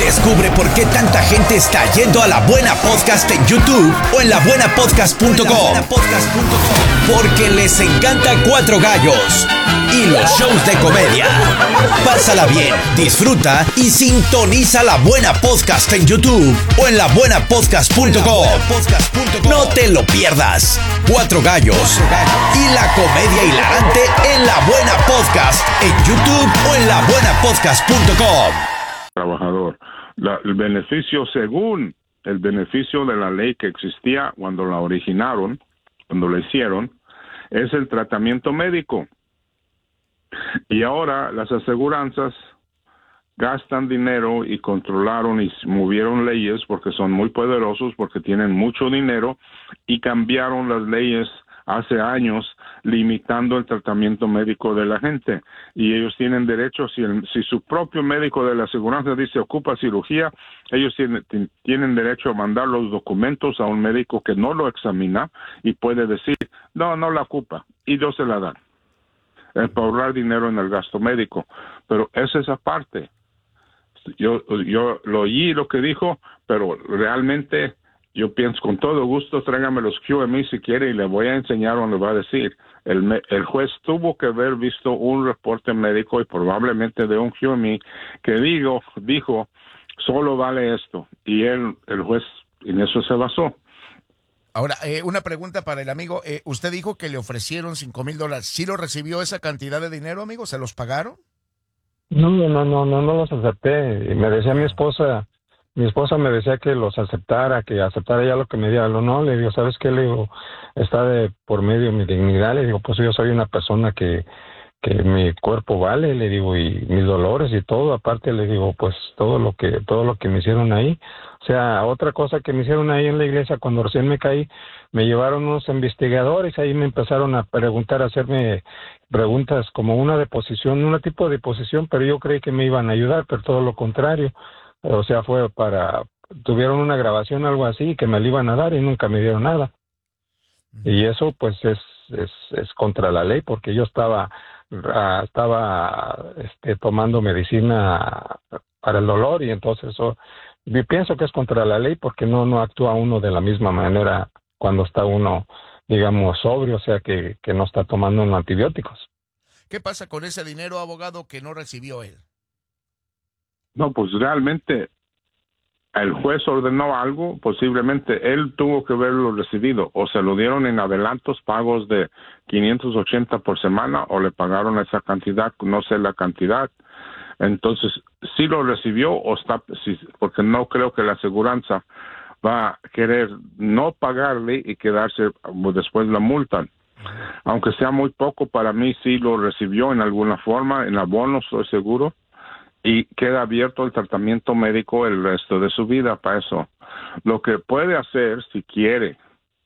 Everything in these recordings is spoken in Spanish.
Descubre por qué tanta gente está yendo a La Buena Podcast en YouTube o en labuenapodcast.com. Porque les encanta Cuatro Gallos y los shows de comedia. Pásala bien, disfruta y sintoniza La Buena Podcast en YouTube o en labuenapodcast.com. No te lo pierdas. Cuatro Gallos y la comedia hilarante en La Buena Podcast en YouTube o en labuenapodcast.com. Trabajador. El beneficio, según el beneficio de la ley que existía cuando la originaron, cuando la hicieron, es el tratamiento médico. Y ahora las aseguranzas gastan dinero y controlaron y movieron leyes porque son muy poderosos, porque tienen mucho dinero, y cambiaron las leyes hace años limitando el tratamiento médico de la gente, y ellos tienen derecho, si su propio médico de la aseguranza dice ocupa cirugía, ellos tienen derecho a mandar los documentos a un médico que no lo examina y puede decir no la ocupa, y no se la dan para ahorrar dinero en el gasto médico. Pero es esa parte. Yo lo oí lo que dijo, pero realmente yo pienso, con todo gusto, tráigame los QME si quiere y le voy a enseñar o le va a decir. El juez tuvo que haber visto un reporte médico y probablemente de un QME que dijo, solo vale esto. Y el juez en eso se basó. Ahora, una pregunta para el amigo. Usted dijo que le ofrecieron $5,000. ¿Sí lo recibió esa cantidad de dinero, amigo? ¿Se los pagaron? No los acepté. Y me decía mi esposa me decía que los aceptara, que aceptara ya lo que me diera. No, le digo, ¿sabes qué? Le digo, está de por medio mi dignidad. Le digo, pues yo soy una persona que mi cuerpo vale, le digo, y mis dolores y todo. Aparte, le digo, pues todo lo que me hicieron ahí. O sea, otra cosa que me hicieron ahí en la iglesia cuando recién me caí, me llevaron unos investigadores, ahí me empezaron a preguntar, a hacerme preguntas como una deposición, un tipo de deposición, pero yo creí que me iban a ayudar, pero todo lo contrario. O sea, tuvieron una grabación, algo así, que me lo iban a dar y nunca me dieron nada. Y eso pues es contra la ley, porque yo estaba tomando medicina para el dolor, y entonces eso yo pienso que es contra la ley, porque no actúa uno de la misma manera cuando está uno, digamos, sobrio, o sea que no está tomando unos antibióticos. ¿Qué pasa con ese dinero, abogado, que no recibió él? No, pues realmente el juez ordenó algo, posiblemente él tuvo que haberlo recibido, o se lo dieron en adelantos, pagos de 580 por semana, o le pagaron esa cantidad, no sé la cantidad. Entonces, si lo recibió o está, porque no creo que la aseguranza va a querer no pagarle y quedarse después la multan. Aunque sea muy poco, para mí sí lo recibió en alguna forma, en abono, estoy seguro. Y queda abierto el tratamiento médico el resto de su vida para eso. Lo que puede hacer, si quiere,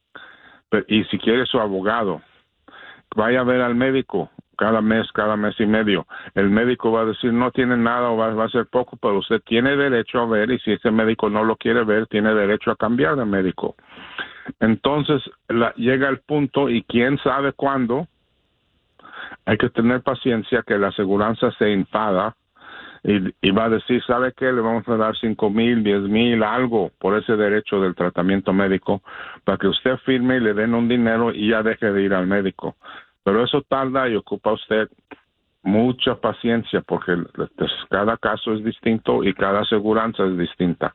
y si quiere su abogado, vaya a ver al médico cada mes y medio. El médico va a decir no tiene nada o va a ser poco, pero usted tiene derecho a ver, y si ese médico no lo quiere ver, tiene derecho a cambiar de médico. Entonces llega el punto, y quién sabe cuándo, hay que tener paciencia, que la aseguranza se enfada y va a decir, ¿sabe qué? Le vamos a dar 5,000, 10,000, algo por ese derecho del tratamiento médico, para que usted firme y le den un dinero y ya deje de ir al médico. Pero eso tarda y ocupa usted mucha paciencia, porque cada caso es distinto y cada aseguranza es distinta.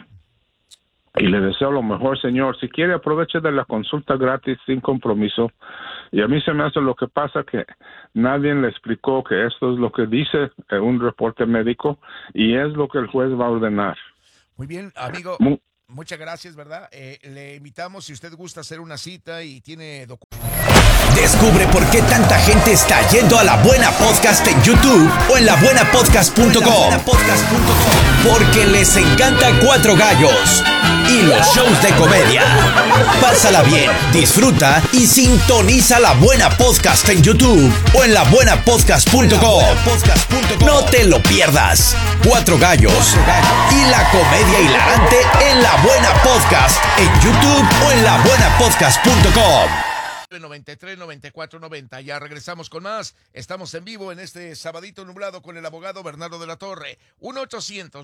Y le deseo lo mejor, señor. Si quiere, aproveche de la consulta gratis sin compromiso. Y a mí se me hace lo que pasa que nadie le explicó que esto es lo que dice un reporte médico y es lo que el juez va a ordenar. Muy bien, amigo. Muchas gracias, ¿verdad? Le invitamos, si usted gusta, hacer una cita y tiene documentos. Descubre por qué tanta gente está yendo a La Buena Podcast en YouTube o en labuenapodcast.com. Porque les encanta Cuatro Gallos y los shows de comedia. Pásala bien, disfruta y sintoniza La Buena Podcast en YouTube o en labuenapodcast.com. No te lo pierdas. Cuatro Gallos y la comedia hilarante en La Buena Podcast en YouTube o en labuenapodcast.com. 93 94 90. Ya regresamos con más. Estamos en vivo en este sabadito nublado con el abogado Bernardo de la Torre. 1-800